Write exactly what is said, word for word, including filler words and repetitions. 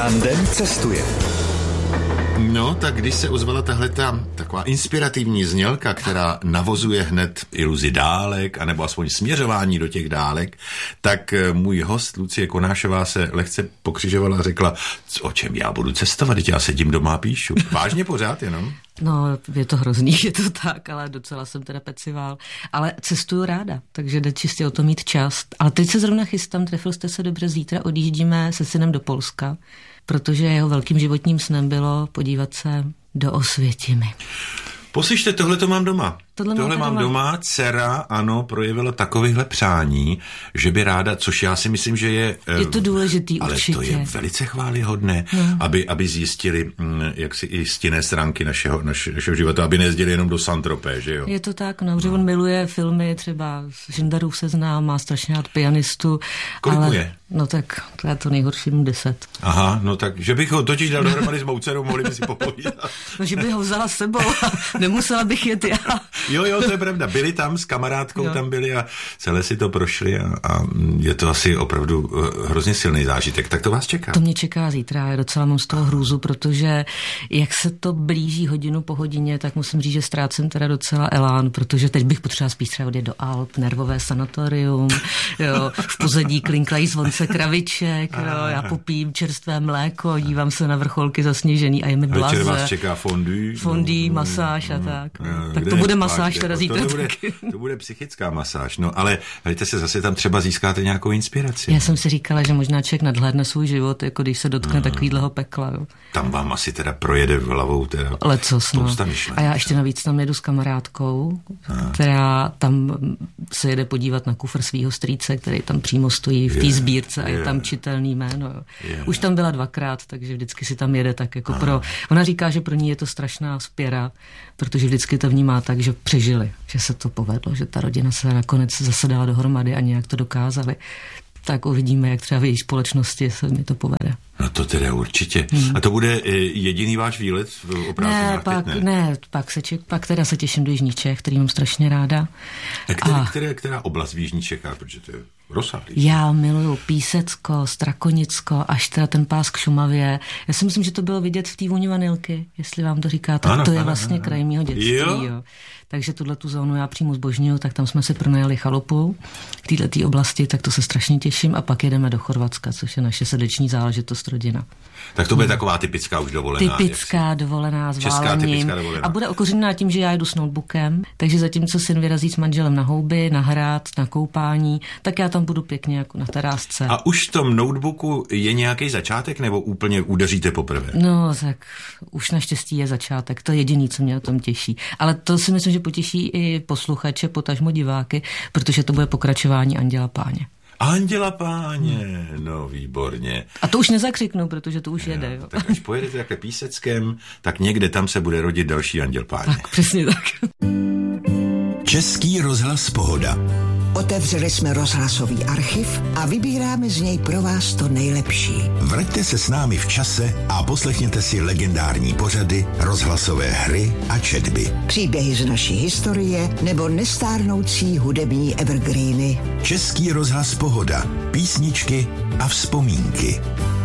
Tandem cestuje. No, tak když se ozvala tahle ta taková inspirativní znělka, která navozuje hned iluzi dálek, anebo aspoň směřování do těch dálek, tak můj host Lucie Konášová se lehce pokřižovala a řekla, o čem já budu cestovat, teď já sedím doma a píšu. Vážně pořád jenom? No, je to hrozný, je to tak, ale docela jsem teda pecivál. Ale cestuju ráda, takže jde čistě o to mít čas. Ale teď se zrovna chystám, trefil jste se dobře, zítra odjíždíme se synem do Polska, protože jeho velkým životním snem bylo podívat se do Osvětimi. Poslyšte, tohle to mám doma. Tohle, tohle mám doma. doma. Dcera, ano, projevila takovýhle přání, že by ráda, což já si myslím, že je... Je to důležitý, ale určitě. Ale to je velice chvályhodné, no. aby, aby zjistili jaksi i stinné stránky našeho, našeho života, aby nejezdili jenom do Saint-Tropez, že jo? Je to tak, no, že on miluje filmy, třeba Žindarův seznam, má strašně rád pianistu. Kolik ale, mu je? No tak to je to nejhorší, mu deset. Aha, no tak, že bych ho totiž dal dohromady s mou dcerou, mohli by si popovídat. No, že bych ho vzala s sebou a nemusela bych jet já. Jo, jo, to je pravda. Byli tam s kamarádkou, jo. tam byli a celé si to prošli a, a je to asi opravdu hrozně silný zážitek. Tak to vás čeká? To mě čeká zítra, já docela mám z toho hrůzu, protože jak se to blíží hodinu po hodině, tak musím říct, že ztrácím teda docela elán, protože teď bych potřeba spíš třeba odjet do Alp, nervové sanatorium, jo, v pozadí klinklají zvonce kraviček, jo, já popím čerstvé mléko, dívám se na vrcholky zasněžený a je mi blaze. Večer vás čeká fondue. Fondue, no, masáž a tak. No, tak to bude masáž teda zítra. To bude, to bude psychická masáž, no ale hejte se zase tam třeba získáte nějakou inspiraci. Já jsem si říkala, že možná člověk nadhlédne svůj život, jako když se dotkne hmm. takovýhleho pekla. Jo. Tam vám asi teda projede v hlavou teda Lecos, spousta no. myšlenek. A já ještě navíc tam jedu s kamarádkou, a. která tam se jede podívat na kufr svýho strýce, který tam přímo stojí v té sbírce a je, je tam čitelný jméno. Jo. Je. Už tam byla dvakrát, takže vždycky si tam jede tak jako a. pro... Ona říká, že pro ní je to strašná spěra, protože vždycky to vnímá tak, že přežili, že se to povedlo, že ta rodina se nakonec zase dala dohromady a nějak to dokázali. Tak uvidíme, jak třeba v její společnosti se mi to povede. No to teda určitě. Hmm. A to bude jediný váš výlet o prázdninách? Ne, pak, ne? ne pak, se ček, pak teda se těším do Jižních Čech, který mám strašně ráda. A který, a které, která oblast v Jižních Čechách, protože to je rozsáhlý? Já miluju Písecko, Strakonicko, až teda ten pás k Šumavě. Já si myslím, že to bylo vidět v té vůni vanilky, jestli vám to říká, tak ano, to je ano, vlastně ano. kraj mýho dětství. Jo? Jo. Takže tuhle tu zónu já přímo zbožňuju, tak tam jsme si pronajali chalupu v této oblasti, tak to se strašně těším a pak jedeme do Chorvatska, což je naše srdeční záležitost rodina. Tak to bude hmm. taková typická už dovolená. Typická dovolená s válením. A bude okořeněná tím, že já jdu s notebookem, takže zatímco syn vyrazí s manželem na houby, na hrad, na koupání, tak já tam budu pěkně jako na terásce. A už v tom notebooku je nějaký začátek, nebo úplně udeříte poprvé? No, tak už naštěstí je začátek, to je jediný, co mě o tom těší. Ale to si myslím, že potěší i posluchače, potažmo diváky, protože to bude pokračování Anděla Páně. Anděla Páně, hmm. no výborně. A to už nezakřiknu, protože to už jo, jede. Jo. Tak až pojedete takhle Píseckem, tak někde tam se bude rodit další Anděl Páně. Tak, přesně tak. Český rozhlas Pohoda. Otevřeli jsme rozhlasový archiv a vybíráme z něj pro vás to nejlepší. Vraťte se s námi v čase a poslechněte si legendární pořady, rozhlasové hry a četby. Příběhy z naší historie nebo nestárnoucí hudební evergreeny. Český rozhlas Pohoda. Písničky a vzpomínky.